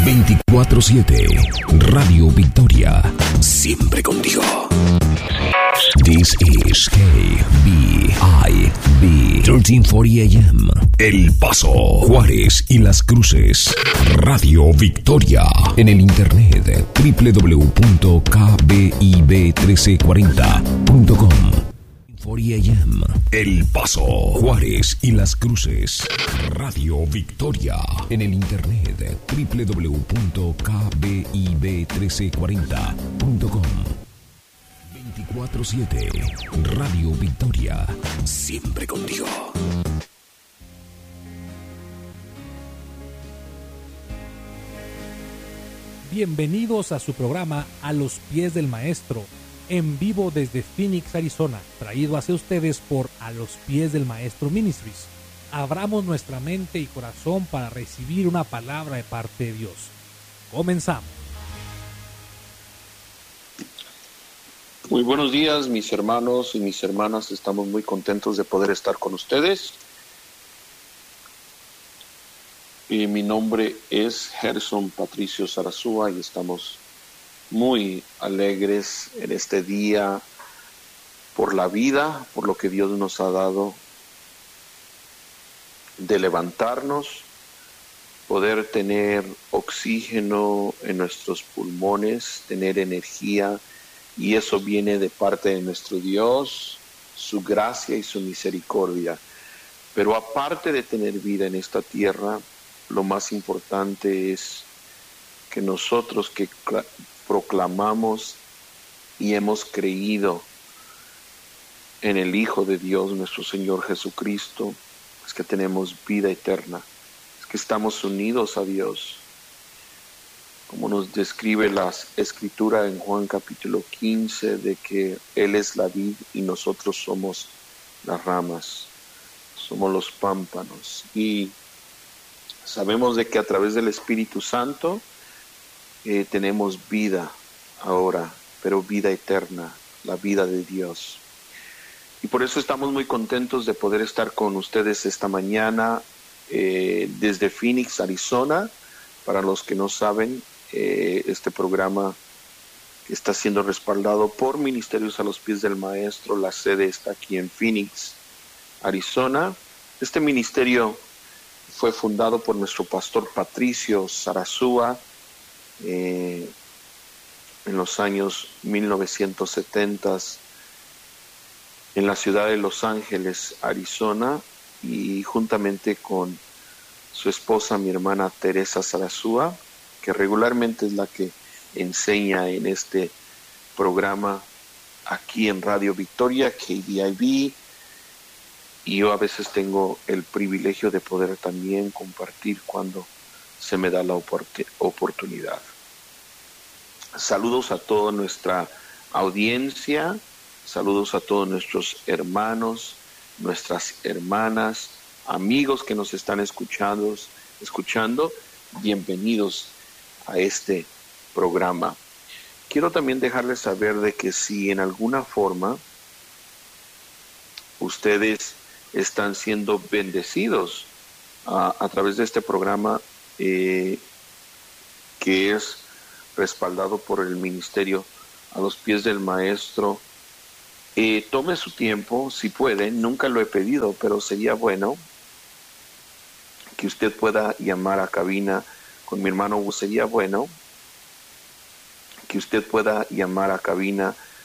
24/7 Radio Victoria, siempre contigo. This is KBIB 1340 AM, El Paso, Juárez y Las Cruces. Radio Victoria. En el internet www.kbib1340.com. 40 AM, El Paso, Juárez y Las Cruces. Radio Victoria. En el internet www.kbib1340.com. 24/7 Radio Victoria, siempre contigo. Bienvenidos a su programa A los Pies del Maestro, en vivo desde Phoenix, Arizona, traído hacia ustedes por A los Pies del Maestro Ministries. Abramos nuestra mente y corazón para recibir una palabra de parte de Dios. Comenzamos. Muy buenos días, mis hermanos y mis hermanas. Estamos muy contentos de poder estar con ustedes. Y mi nombre es Gerson Patricio Sarasúa y estamos muy alegres en este día por la vida, por lo que Dios nos ha dado, de levantarnos, poder tener oxígeno en nuestros pulmones, tener energía. Y eso viene de parte de nuestro Dios, su gracia y su misericordia. Pero aparte de tener vida en esta tierra, lo más importante es que nosotros que proclamamos y hemos creído en el Hijo de Dios, nuestro Señor Jesucristo, es que tenemos vida eterna, es que estamos unidos a Dios. Como nos describe la Escritura en Juan capítulo 15, de que Él es la vid y nosotros somos las ramas, somos los pámpanos. Y sabemos de que a través del Espíritu Santo tenemos vida ahora, pero vida eterna, la vida de Dios. Y por eso estamos muy contentos de poder estar con ustedes esta mañana desde Phoenix, Arizona. Para los que no saben, este programa está siendo respaldado por Ministerios a los Pies del Maestro. La sede está aquí en Phoenix, Arizona. Este ministerio fue fundado por nuestro pastor Patricio Sarasúa en los años 1970 en la ciudad de Los Ángeles, Arizona, y juntamente con su esposa, mi hermana Teresa Sarasúa, que regularmente es la que enseña en este programa aquí en Radio Victoria, KBIB, y yo a veces tengo el privilegio de poder también compartir cuando se me da la oportunidad. Saludos a toda nuestra audiencia, saludos a todos nuestros hermanos, nuestras hermanas, amigos que nos están escuchando, bienvenidos a este programa. Quiero también dejarles saber de que si en alguna forma ustedes están siendo bendecidos a través de este programa que es respaldado por el Ministerio a los Pies del Maestro, tome su tiempo, si puede. Nunca lo he pedido, pero sería bueno que usted pueda llamar a cabina con mi hermano. Sería bueno que usted pueda llamar a cabina